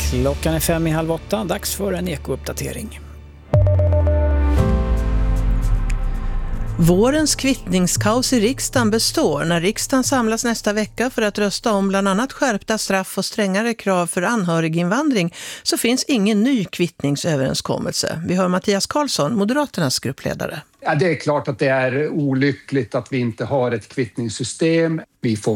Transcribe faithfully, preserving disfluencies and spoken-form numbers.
Klockan är fem i halv åtta, dags för en ekouppdatering. Vårens kvittningskaos i riksdagen består. När riksdagen samlas nästa vecka för att rösta om bland annat skärpta straff och strängare krav för anhöriginvandring så finns ingen ny kvittningsöverenskommelse. Vi hör Mattias Karlsson, Moderaternas gruppledare. Ja, det är klart att det är olyckligt att vi inte har ett kvittningssystem. Vi får